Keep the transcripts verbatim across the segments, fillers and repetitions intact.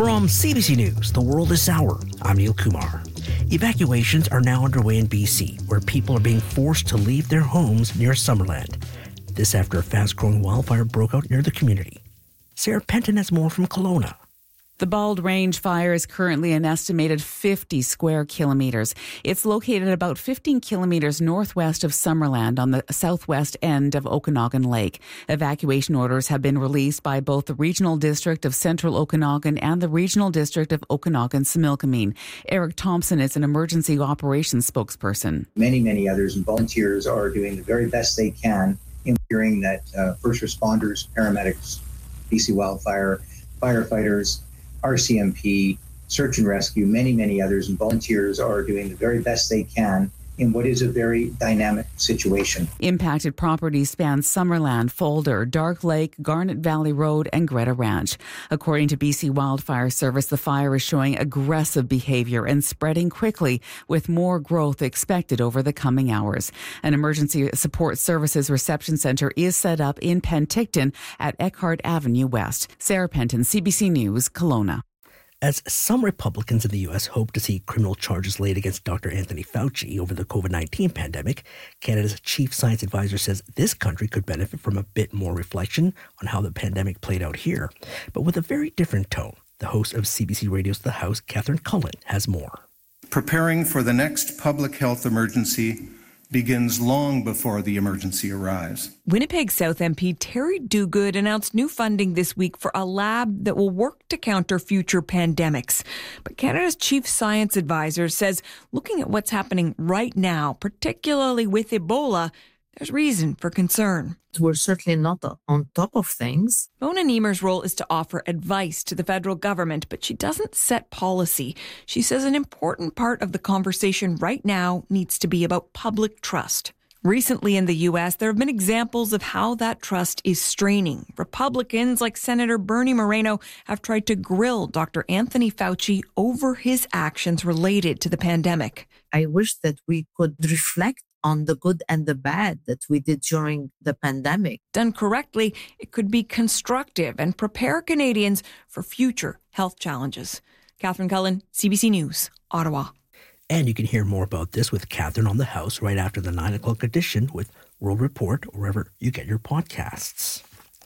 From C B C News, The World This Hour, I'm Neil Kumar. Evacuations are now underway in B C, where people are being forced to leave their homes near Summerland. This after a fast-growing wildfire broke out near the community. Sarah Penton has more from Kelowna. The Bald Range fire is currently an estimated fifty square kilometres. It's located about fifteen kilometres northwest of Summerland on the southwest end of Okanagan Lake. Evacuation orders have been released by both the Regional District of Central Okanagan and the Regional District of Okanagan-Similkameen. Eric Thompson is an emergency operations spokesperson. Many, many others and volunteers are doing the very best they can in ensuring that uh, first responders, paramedics, B C Wildfire, firefighters, R C M P, search and rescue, many, many others, and volunteers are doing the very best they can in what is a very dynamic situation. Impacted properties span Summerland, Folder, Dark Lake, Garnet Valley Road, and Greta Ranch. According to B C Wildfire Service, the fire is showing aggressive behavior and spreading quickly, with more growth expected over the coming hours. An emergency support services reception centre is set up in Penticton at Eckhart Avenue West. Sarah Penton, C B C News, Kelowna. As some Republicans in the U S hope to see criminal charges laid against Doctor Anthony Fauci over the covid nineteen pandemic, Canada's chief science advisor says this country could benefit from a bit more reflection on how the pandemic played out here, but with a very different tone. The host of C B C Radio's The House, Catherine Cullen, has more. Preparing for the next public health emergency begins long before the emergency arrives. Winnipeg South M P Terry Duguid announced new funding this week for a lab that will work to counter future pandemics. But Canada's chief science advisor says looking at what's happening right now, particularly with Ebola, there's reason for concern. We're certainly not on top of things. Mona Niemer's role is to offer advice to the federal government, but she doesn't set policy. She says an important part of the conversation right now needs to be about public trust. Recently in the U S, there have been examples of how that trust is straining. Republicans like Senator Bernie Moreno have tried to grill Doctor Anthony Fauci over his actions related to the pandemic. I wish that we could reflect on the good and the bad that we did during the pandemic. Done correctly, it could be constructive and prepare Canadians for future health challenges. Catherine Cullen, C B C News, Ottawa. And you can hear more about this with Catherine on The House right after the nine o'clock edition with World Report or wherever you get your podcasts.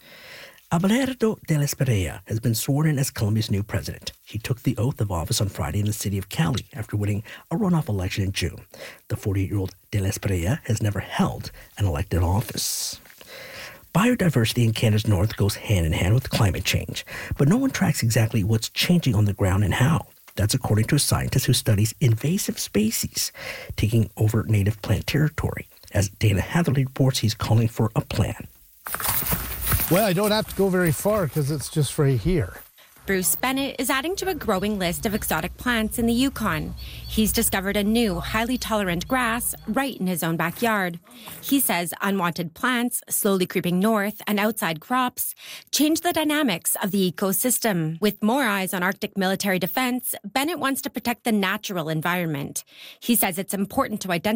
Abelardo de la Espriella has been sworn in as Colombia's new president. He took the oath of office on Friday in the city of Cali after winning a runoff election in June. The forty-eight-year-old de la Espriella has never held an elected office. Biodiversity in Canada's north goes hand in hand with climate change, but no one tracks exactly what's changing on the ground and how. That's according to a scientist who studies invasive species taking over native plant territory. As Dana Hatherley reports, he's calling for a plan. Well, I don't have to go very far because it's just right here. Bruce Bennett is adding to a growing list of exotic plants in the Yukon. He's discovered a new, highly tolerant grass right in his own backyard. He says unwanted plants, slowly creeping north, and outside crops change the dynamics of the ecosystem. With more eyes on Arctic military defense, Bennett wants to protect the natural environment. He says it's important to identify